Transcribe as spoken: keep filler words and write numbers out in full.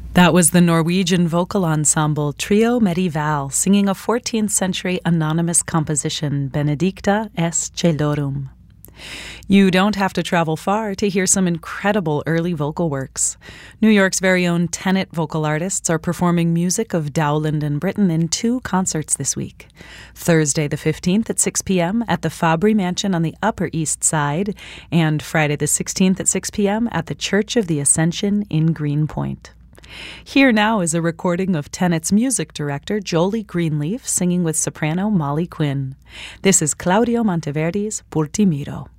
That was the Norwegian vocal ensemble Trio Medieval singing a fourteenth century anonymous composition, Benedicta est Celorum. You don't have to travel far to hear some incredible early vocal works. New York's very own Tenet vocal artists are performing music of Dowland and Britten in two concerts this week. Thursday the fifteenth at six p.m. at the Fabry Mansion on the Upper East Side, and Friday the sixteenth at six p.m. at the Church of the Ascension in Greenpoint. Here now is a recording of Tenet's music director Jolie Greenleaf singing with soprano Molly Quinn. This is Claudio Monteverdi's Por Ti Miro.